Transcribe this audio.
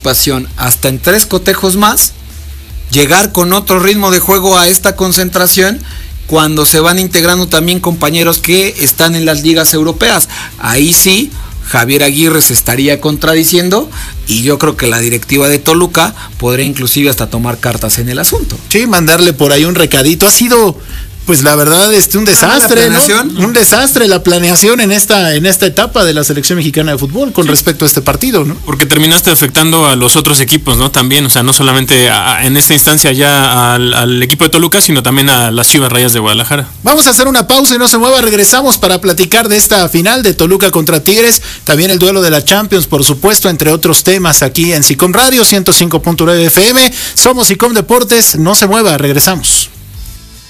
participación hasta en 3 cotejos más, llegar con otro ritmo de juego a esta concentración cuando se van integrando también compañeros que están en las ligas europeas. Ahí sí, Javier Aguirre se estaría contradiciendo y yo creo que la directiva de Toluca podría inclusive hasta tomar cartas en el asunto. Sí, mandarle por ahí un recadito. Ha sido, pues la verdad, un desastre, ¿no? Un desastre la planeación en esta etapa de la selección mexicana de fútbol con respecto a este partido, ¿no? Porque terminaste afectando a los otros equipos, ¿no? También, o sea, no solamente en esta instancia ya al equipo de Toluca, sino también a las Chivas Rayadas de Guadalajara. Vamos a hacer una pausa y no se mueva, regresamos para platicar de esta final de Toluca contra Tigres, también el duelo de la Champions, por supuesto, entre otros temas aquí en SICOM Radio 105.9 FM. Somos SICOM Deportes, no se mueva, regresamos.